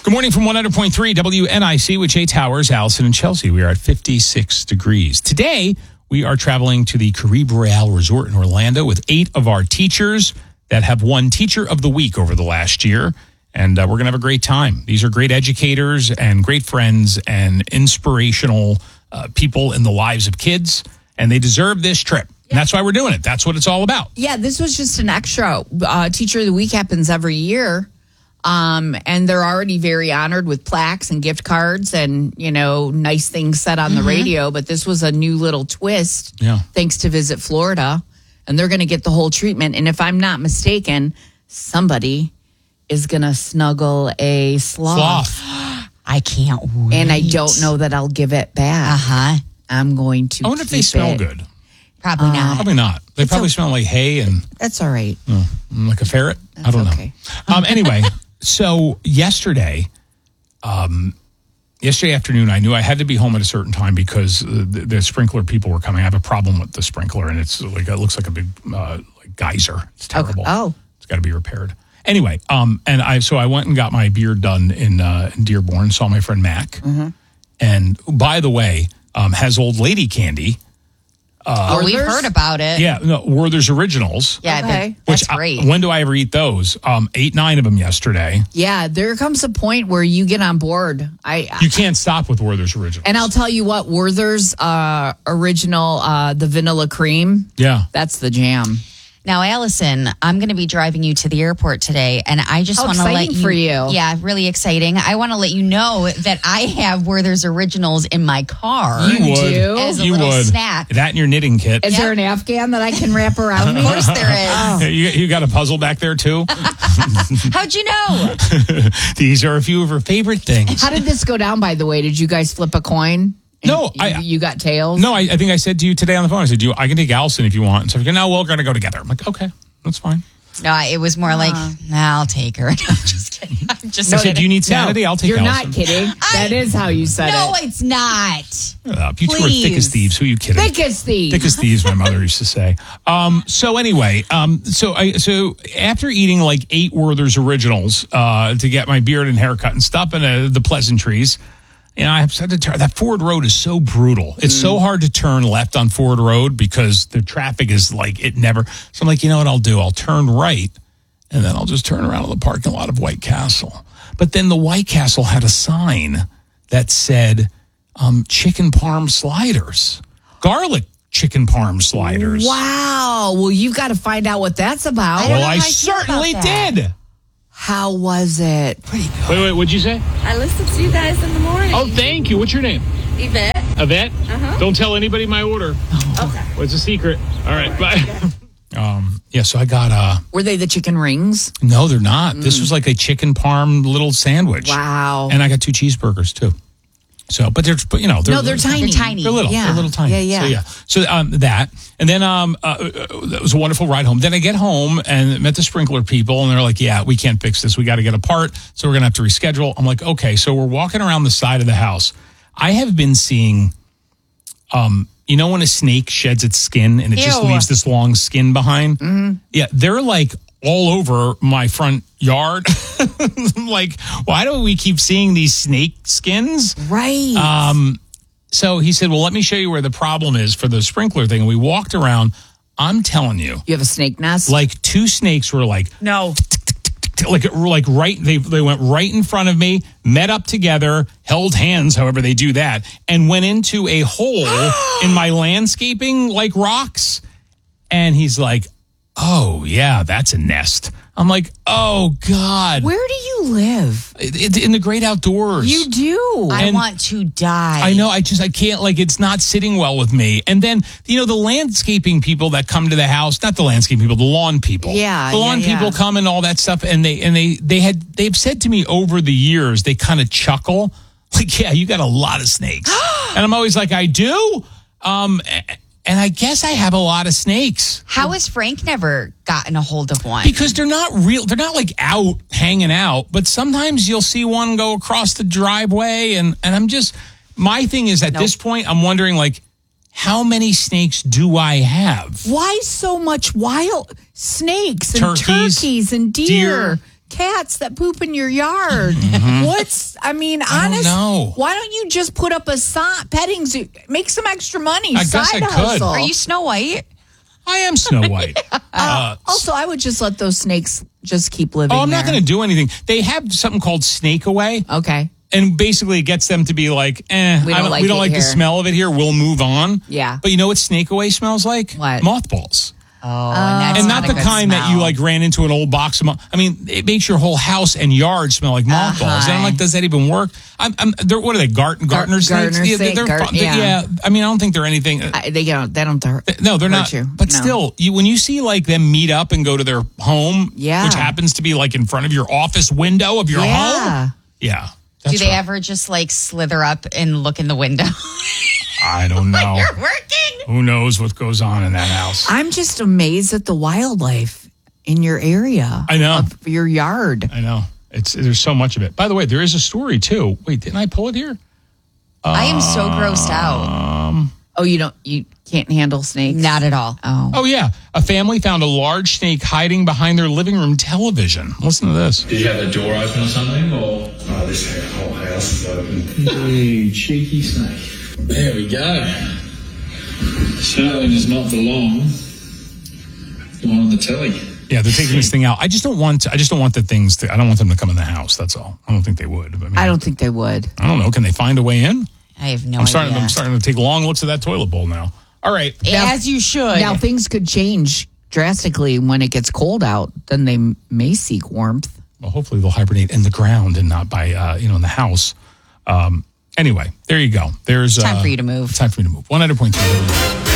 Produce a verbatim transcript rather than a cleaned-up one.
Good morning from one hundred point three W N I C with Jay Towers, Allison, and Chelsea. We are at fifty-six degrees. Today, we are traveling to the Caribe Royale Resort in Orlando with eight of our teachers that have won Teacher of the Week over the last year. And uh, we're going to have a great time. These are great educators and great friends and inspirational uh, people in the lives of kids. And they deserve this trip. And that's why we're doing it. That's what it's all about. Yeah, this was just an extra. Uh, Teacher of the Week happens every year. Um, and they're already very honored with plaques and gift cards and, you know, nice things said on mm-hmm. the radio. But this was a new little twist, yeah. thanks to Visit Florida. And they're going to get the whole treatment. And if I'm not mistaken, somebody is going to snuggle a sloth. Sloth. I can't wait. And I don't know that I'll give it back. Uh-huh. I'm going to I wonder if they keep smell it. good. Probably Uh, not. Probably not. They It's probably okay. smell like hay and That's all right. uh, like a ferret. That's I don't okay. know. Um, anyway, so yesterday, um, yesterday afternoon, I knew I had to be home at a certain time because uh, the, the sprinkler people were coming. I have a problem with the sprinkler, and it's like it looks like a big uh, like geyser. It's terrible. Okay. Oh. It's got to be repaired. Anyway, um, and I so I went and got my beard done in, uh, in Dearborn. Saw my friend Mac, Mm-hmm. and by the way, um, has old lady candy. Uh, oh, we've Werther's? heard about it. Yeah, no, Werther's Originals. Yeah, Okay. but that's Which, uh, great. when do I ever eat those? Um, eight, nine of them yesterday. Yeah, there comes a point where you get on board. I You can't stop with Werther's Originals. And I'll tell you what, Werther's uh, original, uh, the vanilla cream, yeah. that's the jam. Now, Allison, I'm going to be driving you to the airport today, and I just How want to let exciting you. for you. Yeah, really exciting. I want to let you know that I have Werther's Originals in my car. You would. do? As a you little would. snack. That and your knitting kit. Is there an Afghan that I can wrap around me? Of course there is. Yeah, you, you got a puzzle back there, too? How'd you know? These are a few of her favorite things. How did this go down, by the way? Did you guys flip a coin? And No, you, I- you got tails? No, I, I think I said to you today on the phone, I said, you, I can take Allison if you want. And so, no, we're going to go together. I'm like, okay, that's fine. No, it was more like, nah, I'll take her. No, I'm just kidding. I'm just I said, kidding. do you need sanity? I'll take You're Allison. not kidding. That is how you said No, it. it's not. Shut up. You two are thick as Please. thieves. Who are you kidding? Thick as thieves. Thick as thieves, my mother used to say. Um, so anyway, um, so I so after eating like eight Werther's Originals uh, to get my beard and haircut and stuff and uh, the pleasantries, you know, I have said to turn. That Ford Road is so brutal. It's so hard to turn left on Ford Road because the traffic is like it never. So I'm like, you know what I'll do? I'll turn right, and then I'll just turn around to the parking lot of White Castle. But then the White Castle had a sign that said um, chicken parm sliders, garlic chicken parm sliders. Wow. Well, you've got to find out what that's about. don't Well, know I how I feel about certainly that. did. How was it? Wait, wait, what'd you say? I listened to you guys in the morning. Oh, thank you. What's your name? Yvette. Yvette? Uh-huh. Don't tell anybody my order. Okay. Well, it's a secret. All right, bye. um, yeah, so I got, uh, Were they the chicken rings? no, they're not. This was like a chicken parm little sandwich. Wow. And I got two cheeseburgers, too. So, but they're, but you know, they're, No, they're tiny. They're tiny. They're little. Yeah. They're little tiny. Yeah, yeah. So, yeah. So, um, that. And then um, uh, it was a wonderful ride home. Then I get home and met the sprinkler people, and they're like, yeah, we can't fix this. We got to get a part, so we're going to have to reschedule. I'm like, okay. So we're walking around the side of the house. I have been seeing, um, you know, when a snake sheds its skin and it just Ew. leaves this long skin behind? Mm-hmm. Yeah, they're like all over my front yard. I'm like, why do we keep seeing these snake skins? Right. Um, so he said, well, let me show you where the problem is for the sprinkler thing. And we walked around. I'm telling you, you have a snake nest? like two snakes were like, no. like, like right, they, they went right in front of me, met up together, held hands, however they do that, and went into a hole in my landscaping, like rocks. And he's like, oh, yeah, that's a nest. I'm like, oh, God. Where do you live? It, it, in the great outdoors. You do. I And- want to die. I know. I just, I can't, like, it's not sitting well with me. And then, you know, the landscaping people that come to the house, not the landscaping people, the lawn people. Yeah, The lawn yeah, yeah. people come and all that stuff. And they, and they, they had, they've said to me over the years, they kind of chuckle, like, yeah, you got a lot of snakes. And I'm always like, I do. Um, and I guess I have a lot of snakes. How has Frank never gotten a hold of one? Because they're not real. They're not like out hanging out, but sometimes you'll see one go across the driveway. And, and I'm just, my thing is at Nope. this point, I'm wondering like, how many snakes do I have? Why so much wild snakes and Turkeys, turkeys, and deer? deer. cats that poop in your yard. What's, I mean, I don't honest, know. why don't you just put up a sign, petting zoo, make some extra money, I guess side I could. hustle. Are you Snow White? I am Snow White. uh, Also, I would just let those snakes just keep living oh, I'm not there. going to do anything. They have something called Snake Away. Okay. And basically it gets them to be like, eh, We I don't don't, like we don't it like the here. smell of it here. We'll move on. Yeah. But you know what Snake Away smells like? What? Mothballs. Oh, and, that's And not, a the good kind that you smell. like ran into an old box of. Mo- I mean, it makes your whole house and yard smell like mothballs. Uh-huh. And I'm like, does that even work? I'm, I'm they're, what are they? Garten, Gartner snakes? Gartner Yeah, snake, they're, Gart- fun- they're- yeah. yeah. I mean, I don't think they're anything. I, they don't, they don't hurt. No, they're hurt not. you. But No. still, you when you see like them meet up and go to their home, Yeah. which happens to be like in front of your office window of your Yeah. home, yeah. Do that's they right. ever just like slither up and look in the window? I don't know. You're working. Who knows what goes on in that house? I'm just amazed at the wildlife in your area. I know. Of your yard. I know. It's there's so much of it. By the way, there is a story too. Wait, didn't I pull it here? I am so grossed out. Oh, you don't, you can't handle snakes? Not at all. Oh. Oh yeah, a family found a large snake hiding behind their living room television. Listen to this. Did you have the door open or something, or? Oh, this whole house is open. You cheeky snake. There we go. Certainly does not belong. The one on the telly. Yeah, they're taking this thing out. I just don't want. To, I just don't want the things. To, I don't want them to come in the house. That's all. I don't think they would. I, mean, I don't think they would. I don't know. Can they find a way in? I have no I'm starting. idea. I'm starting to take long looks at that toilet bowl now. All right. As you should. Now, things could change drastically when it gets cold out. Then they m- may seek warmth. Well, hopefully they'll hibernate in the ground and not by uh, you know in the house. Um, anyway, there you go. There's Time uh, for you to move. Time for me to move. one hundred point three.